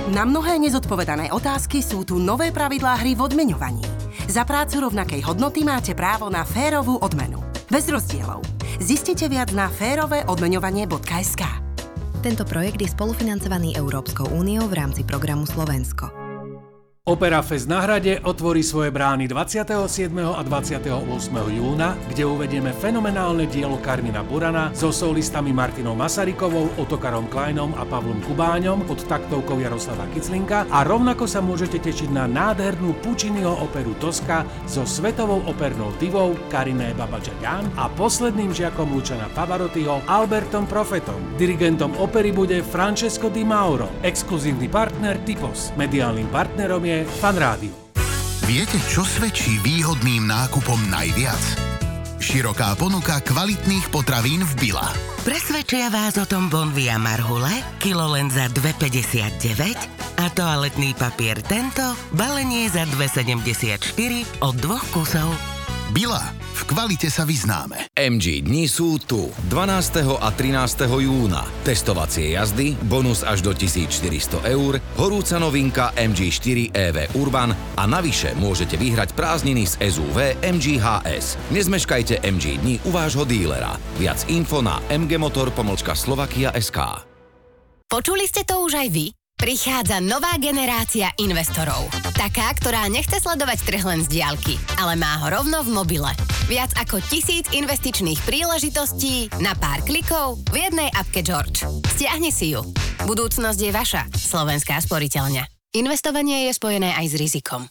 Na mnohé nezodpovedané otázky sú tu nové pravidlá hry v odmeňovaní. Za prácu rovnakej hodnoty máte právo na férovú odmenu. Bez rozdielov. Zistite viac na féroveodmeňovanie.sk. Tento projekt je spolufinancovaný Európskou úniou v rámci programu Slovensko. Opera Fest na Hrade otvorí svoje brány 27. a 28. júna, kde uvedieme fenomenálne dielo Karmina Burana so solistami Martinou Masarykovou, Ottokarom Kleinom a Pavlom Kubáňom pod taktovkou Jaroslava Kiclinka a rovnako sa môžete tešiť na nádhernú Pucciniho operu Tosca so svetovou opernou divou Kariné Babajagan a posledným žiakom Luciana Pavarottiho Albertom Profetom. Dirigentom opery bude Francesco Di Mauro, exkluzívny partner Typos. Mediálnym partnerom je Fan Rádio. Viete, čo svedčí výhodným nákupom najviac? Široká ponuka kvalitných potravín v Billa. Presvedčia vás o tom Bonvia Marhule, kilo len za 2,59 a toaletný papier Tento, balenie za 2,74 od 2 kusov. Billa. V kvalite sa vyznáme. MG dni sú tu. 12. a 13. júna. Testovacie jazdy, bonus až do 1400 €, horúca novinka MG4 EV Urban a navyše môžete vyhrať prázdniny z SUV MG HS. Nezmeškajte MG dni u vášho dílera. Viac info na mgmotor.slovakia.sk. Počuli ste to už aj vy? Prichádza nová generácia investorov. Taká, ktorá nechce sledovať trh len z diaľky, ale má ho rovno v mobile. Viac ako 1000 investičných príležitostí na pár klikov v jednej appke George. Stiahni si ju. Budúcnosť je vaša. Slovenská sporiteľňa. Investovanie je spojené aj s rizikom.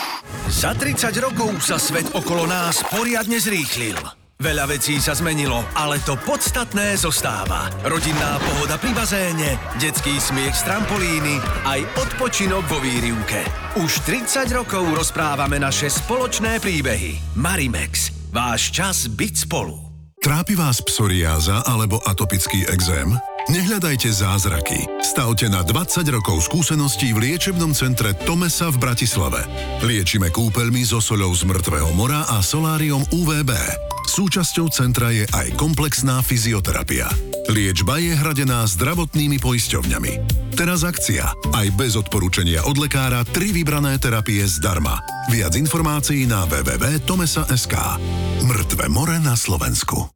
Za 30 rokov sa svet okolo nás poriadne zrýchlil. Veľa vecí sa zmenilo, ale to podstatné zostáva. Rodinná pohoda pri bazéne, detský smiech z trampolíny, aj odpočinok vo výrivke. Už 30 rokov rozprávame naše spoločné príbehy. Marimex. Váš čas byť spolu. Trápi vás psoriáza alebo atopický ekzém? Nehľadajte zázraky. Stavte na 20 rokov skúseností v liečebnom centre Tomesa v Bratislave. Liečime kúpeľmi so soľou z mŕtvého mora a soláriom UVB. Súčasťou centra je aj komplexná fyzioterapia. Liečba je hradená zdravotnými poisťovňami. Teraz akcia. Aj bez odporúčania od lekára 3 vybrané terapie zdarma. Viac informácií na www.tomesa.sk. Mŕtve more na Slovensku.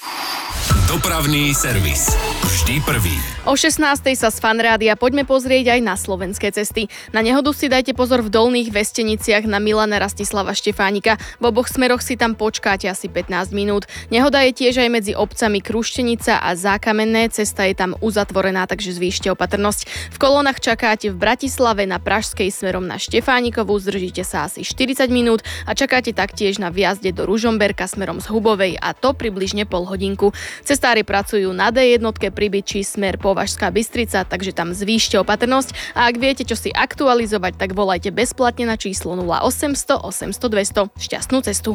Dopravný servis. Vždy prvý. O 16:00 sa z Fan Rádia poďme pozrieť aj na slovenské cesty. Na nehodu si dajte pozor v Dolných Vesteniciach na Milana Rastislava Štefánika. V oboch smeroch si tam počkáte asi 15 minút. Nehoda je tiež aj medzi obcami Kruštenica a Zákamenné. Cesta je tam uzatvorená, takže zvýšte opatrnosť. V kolónach čakáte v Bratislave na Pražskej smerom na Štefánikovú. Zdržíte sa asi 40 minút a čakáte taktiež na vjazde do Ružomberka smerom z Hubovej a to približne pol hodinku. Cestári pracujú na D1 pri Byči smer Považská Bystrica, takže tam zvýšte opatrnosť a ak viete, čo si aktualizovať, tak volajte bezplatne na číslo 0800 800 200. Šťastnú cestu.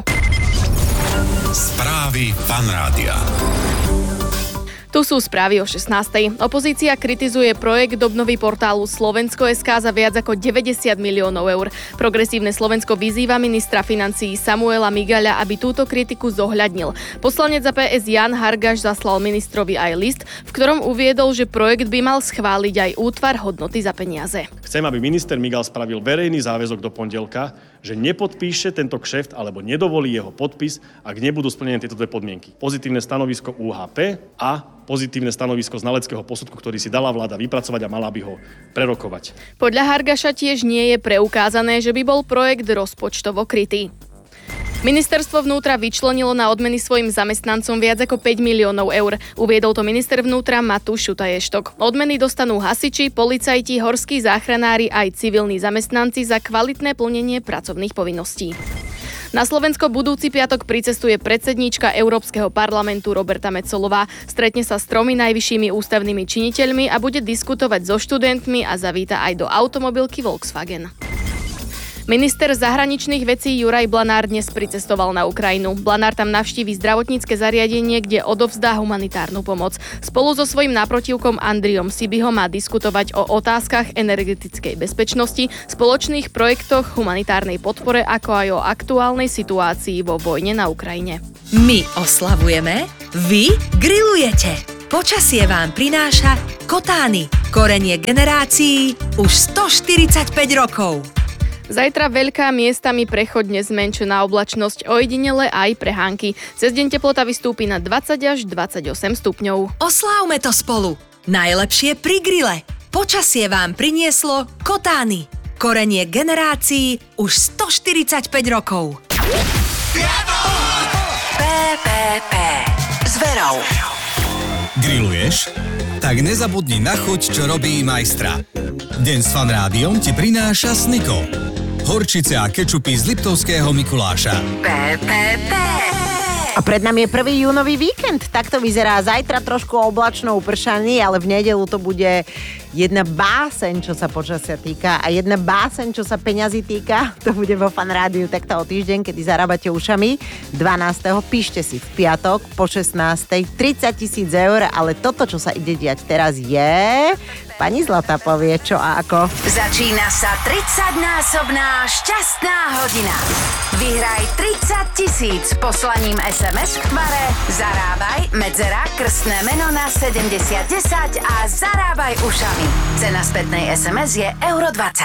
Správy Fan Rádia. Tu sú správy o 16:00. Opozícia kritizuje projekt obnovy portálu Slovensko.sk za viac ako 90 miliónov eur. Progresívne Slovensko vyzýva ministra financií Samuela Migaľa, aby túto kritiku zohľadnil. Poslanec za PS Jan Hargaš zaslal ministrovi aj list, v ktorom uviedol, že projekt by mal schváliť aj útvar hodnoty za peniaze. Chcem, aby minister Migal spravil verejný záväzok do pondelka, že nepodpíše tento kšeft alebo nedovolí jeho podpis, ak nebudú splnené tieto dve podmienky. Pozitívne stanovisko UHP a pozitívne stanovisko znaleckého posudku, ktorý si dala vláda vypracovať a mala by ho prerokovať. Podľa Hargaša tiež nie je preukázané, že by bol projekt rozpočtovo krytý. Ministerstvo vnútra vyčlenilo na odmeny svojim zamestnancom viac ako 5 miliónov eur. Uviedol to minister vnútra Matúš Šutaj-Eštok. Odmeny dostanú hasiči, policajti, horskí záchranári aj civilní zamestnanci za kvalitné plnenie pracovných povinností. Na Slovensko budúci piatok pricestuje predsedníčka Európskeho parlamentu Roberta Metsolová. Stretne sa s 3 najvyššími ústavnými činiteľmi a bude diskutovať so študentmi a zavíta aj do automobilky Volkswagen. Minister zahraničných vecí Juraj Blanár dnes pricestoval na Ukrajinu. Blanár tam navštívi zdravotnícke zariadenie, kde odovzdá humanitárnu pomoc. Spolu so svojím náprotivkom Andriom Sibihom má diskutovať o otázkach energetickej bezpečnosti, spoločných projektoch, humanitárnej podpore, ako aj o aktuálnej situácii vo vojne na Ukrajine. My oslavujeme, vy grillujete. Počasie vám prináša Kotány. Korenie generácií už 145 rokov. Zajtra veľká miestami prechodne zmenšená oblačnosť, ojedinele aj prehánky. Cez deň teplota vystúpi na 20 až 28 stupňov. Oslávme to spolu. Najlepšie pri grille. Počasie vám prinieslo Kotány. Korenie generácií už 145 rokov. PPP s Verou. Grilluješ? Tak nezabudni na chuť, čo robí majstra. Deň s Fan Rádiom ti prináša Snico. Horčice a kečupy z Liptovského Mikuláša. PPP. A pred nami je 1. júnový víkend. Takto vyzerá zajtra trošku oblačno upršaný, ale v nedeľu to bude jedna báseň, čo sa počasia týka a jedna báseň, čo sa peňazí týka. To bude vo Fan Rádiu takto o týždeň, kedy zarábate ušami. 12. píšte si v piatok po 16. 30 000 eur, ale toto, čo sa ide diať teraz je... Pani Zlata povie, čo a ako. Začína sa 30-násobná šťastná hodina. Vyhraj 30 000 poslaním SMS v tvare Zarábaj, medzera, krstné meno na 7010 a zarábaj ušami. Cena spätnej SMS je €20.